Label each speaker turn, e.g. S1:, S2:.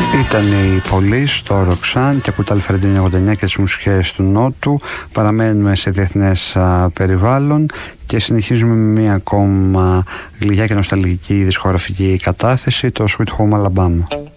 S1: Ήταν η Police στο Roxanne και από τα Αλφρεντίνια 89 και τις μουσικές του Νότου. Παραμένουμε σε διεθνές περιβάλλον και συνεχίζουμε με μία ακόμα γλυκιά και νοσταλγική δισκογραφική κατάθεση, το Sweet Home Alabama.